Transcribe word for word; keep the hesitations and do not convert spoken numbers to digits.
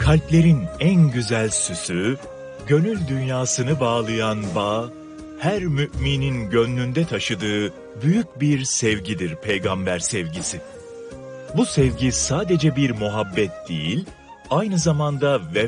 Kalplerin en güzel süsü, gönül dünyasını bağlayan bağ, her müminin gönlünde taşıdığı büyük bir sevgidir peygamber sevgisi. Bu sevgi sadece bir muhabbet değil, aynı zamanda